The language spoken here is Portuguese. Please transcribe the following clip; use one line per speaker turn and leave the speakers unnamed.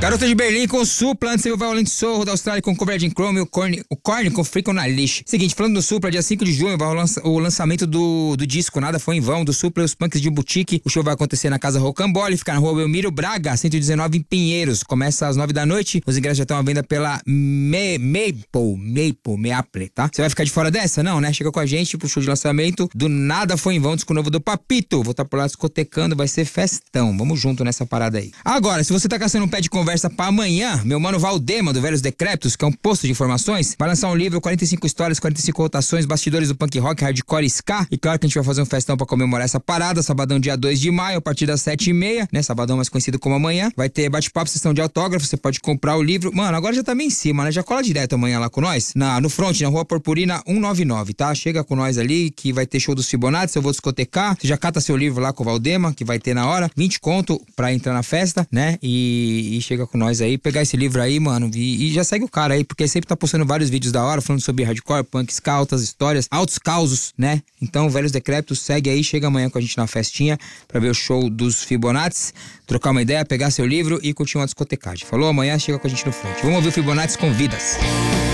Garota de Berlim com o Supla, antes o Violent Soul da Austrália com Converging Chrome, o Korn com Freak on a Leash. Seguinte, falando do Supla, dia 5 de junho vai o lançamento do disco Nada Foi em Vão, do Supla e os Punks de Boutique. O show vai acontecer na Casa Rocambole, fica na rua Belmiro Braga, 119 em Pinheiros. Começa às 9 da noite, os ingressos já estão à venda pela Maple, tá? Você vai ficar de fora dessa? Não, né? Chega com a gente pro show de lançamento do Nada Foi em Vão, disco novo do Papito. Vou estar por lá discotecando, vai ser festão. Vamos junto nessa parada aí. Agora, se você tá caçando um pé de conversa pra amanhã, meu mano Valdema, do Velhos Decrépitos, que é um posto de informações, vai lançar um livro, 45 histórias, 45 rotações, bastidores do punk rock, hardcore e ska. E claro que a gente vai fazer um festão pra comemorar essa parada, sabadão dia 2 de maio, a partir das 7h30, né? Sabadão mais conhecido como amanhã. Vai ter bate-papo, sessão de autógrafo, você pode comprar o livro. Mano, agora já tá bem em cima, né? Já cola direto amanhã lá com nós, no front, na Rua Purpurina 199, tá? Chega com nós ali, que vai ter show dos Fibonacci, eu vou discotecar. Você já cata seu livro lá com o Valdema, que vai ter na hora, 20 conto pra entrar na festa, né? E chega com nós aí, pegar esse livro aí, mano, e já segue o cara aí, porque sempre tá postando vários vídeos da hora, falando sobre hardcore, punk, ska, altas histórias, altos causos, né? Então, Velhos Decrépitos, segue aí, chega amanhã com a gente na festinha pra ver o show dos Fibonacci, trocar uma ideia, pegar seu livro e curtir uma discotecagem. Falou? Amanhã chega com a gente no front. Vamos ouvir o Fibonacci com Vidas.